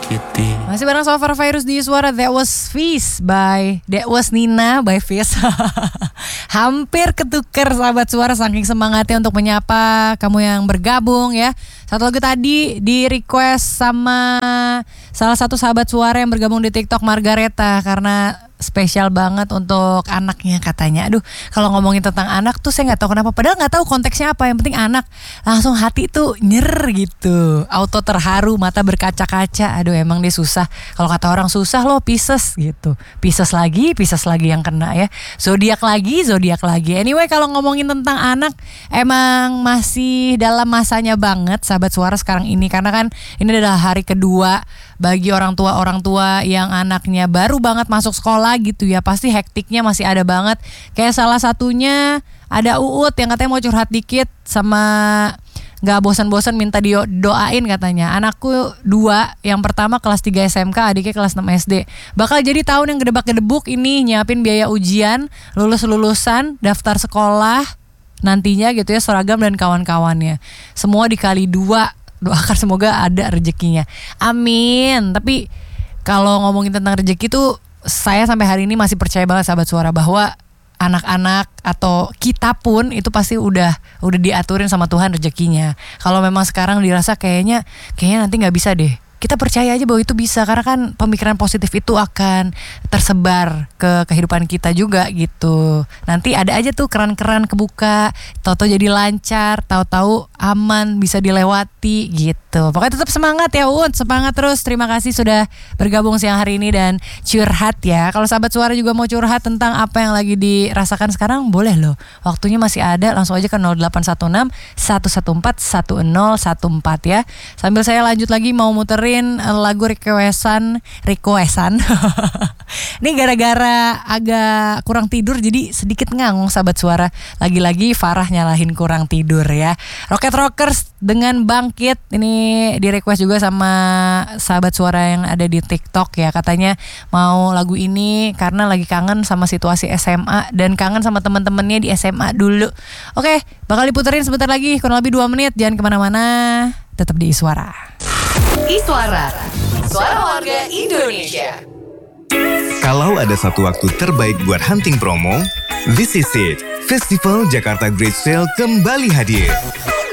menyakiti. Masih bareng So Far Virus di Suara. That was Nina by Fish. Hampir ketuker sahabat Suara saking semangatnya untuk menyapa kamu yang bergabung ya. Satu lagu tadi di request sama salah satu sahabat Suara yang bergabung di TikTok, Margareta, karena spesial banget untuk anaknya katanya. Aduh, kalau ngomongin tentang anak tuh saya nggak tahu kenapa. Padahal nggak tahu konteksnya apa. Yang penting anak, langsung hati tuh nyer gitu. Auto terharu, mata berkaca-kaca. Aduh, emang dia susah. Kalau kata orang susah loh, Pisces gitu. Pisces lagi yang kena ya. Zodiak lagi. Anyway, kalau ngomongin tentang anak, emang masih dalam masanya banget sahabat Suara sekarang ini. Karena kan ini adalah hari kedua bagi orang tua yang anaknya baru banget masuk sekolah gitu ya. Pasti hektiknya masih ada banget. Kayak salah satunya ada Uut yang katanya mau curhat dikit sama gak bosan-bosan minta doain katanya. Anakku 2, yang pertama kelas 3 SMK, adiknya kelas 6 SD. Bakal jadi tahun yang gedebak-gedebuk ini, nyiapin biaya ujian, lulusan, daftar sekolah nantinya gitu ya, seragam dan kawan-kawannya. Semua dikali 2. Doakan semoga ada rezekinya. Amin. Tapi kalau ngomongin tentang rezeki tuh, saya sampai hari ini masih percaya banget sahabat Suara bahwa anak-anak atau kita pun itu pasti udah diaturin sama Tuhan rezekinya. Kalau memang sekarang dirasa kayaknya nanti nggak bisa deh, kita percaya aja bahwa itu bisa, karena kan pemikiran positif itu akan tersebar ke kehidupan kita juga gitu. Nanti ada aja tuh keran-keran kebuka, tahu-tahu jadi lancar, tahu-tahu aman, bisa dilewati gitu. Pokoknya tetap semangat ya semangat terus. Terima kasih sudah bergabung siang hari ini dan curhat ya. Kalau sahabat Suara juga mau curhat tentang apa yang lagi dirasakan sekarang, boleh loh. Waktunya masih ada, langsung aja ke 0816 114 1014 ya. Sambil saya lanjut lagi mau muterin lagu requestan. Ini gara-gara agak kurang tidur jadi sedikit ngangung sahabat Suara. Lagi-lagi Farah nyalahin kurang tidur ya. Rocket Rockers dengan Bangkit. Ini di request juga sama sahabat Suara yang ada di TikTok ya. Katanya mau lagu ini karena lagi kangen sama situasi SMA dan kangen sama teman-temannya di SMA dulu. Oke, bakal diputerin sebentar lagi, kurang lebih 2 menit. Jangan kemana-mana, tetap di Suara. Suara warga Indonesia. Kalau ada satu waktu terbaik buat hunting promo, this is it. Festival Jakarta Great Sale kembali hadir.